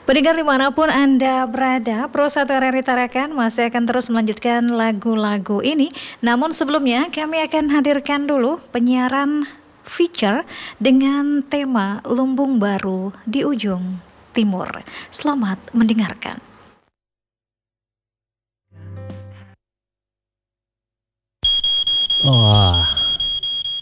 Pendengar dimanapun Anda berada, Pro 1 RRI Tarakan masih akan terus melanjutkan lagu-lagu ini. Namun sebelumnya kami akan hadirkan dulu penyiaran feature dengan tema Lumbung Baru di Ujung Timur. Selamat mendengarkan. Wah,